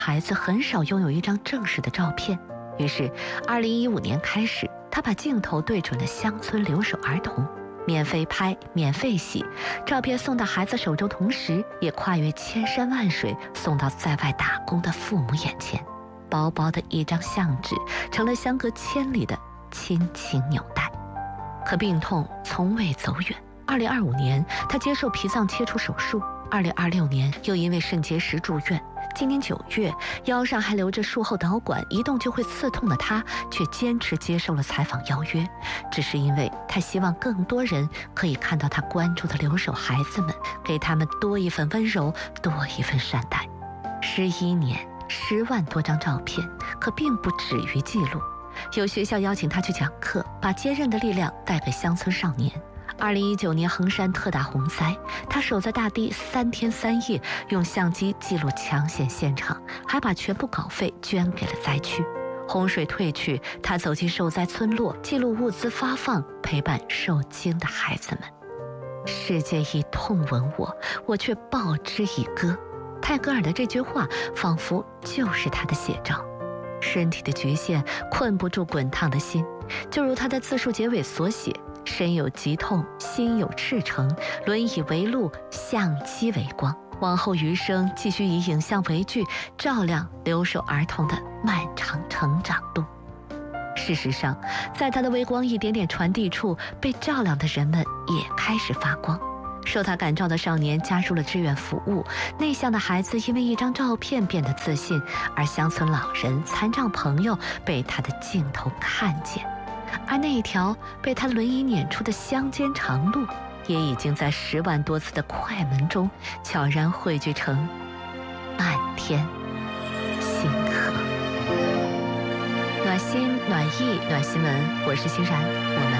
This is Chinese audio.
孩子很少拥有一张正式的照片。于是2015年开始，他把镜头对准了乡村留守儿童，免费拍，免费洗，照片送到孩子手中，同时也跨越千山万水送到在外打工的父母眼前。薄薄的一张相纸，成了相隔千里的亲情纽带。可病痛从未走远。2025年，他接受脾脏切除手术；2026年，又因为肾结石住院。今年9月，腰上还留着术后导管，一动就会刺痛的他，却坚持接受了采访邀约，只是因为他希望更多人可以看到他关注的留守孩子们，给他们多一份温柔，多一份善待。11年，10万多张照片，可并不止于记录。有学校邀请他去讲课，把坚韧的力量带给乡村少年。2019年衡山特大洪灾，他守在大地3天3夜，用相机记录抢险现场，还把全部稿费捐给了灾区。洪水退去，他走进受灾村落，记录物资发放，陪伴受惊的孩子们。世界以痛吻我，我却报之以歌。泰戈尔的这句话仿佛就是他的写照。身体的局限困不住滚烫的心，就如他的自述结尾所写：身有疾痛，心有赤诚，轮椅为路，相机为光。往后余生，继续以影像为据，照亮留守儿童的漫长成长路。事实上，在他的微光一点点传递处，被照亮的人们也开始发光。受他感召的少年加入了志愿服务，内向的孩子因为一张照片变得自信，而乡村老人、残障朋友被他的镜头看见。而那一条被他轮椅撵出的乡间长路，也已经在10万多次的快门中悄然汇聚成漫天星河。暖心、暖意、暖新闻，我是欣然，我们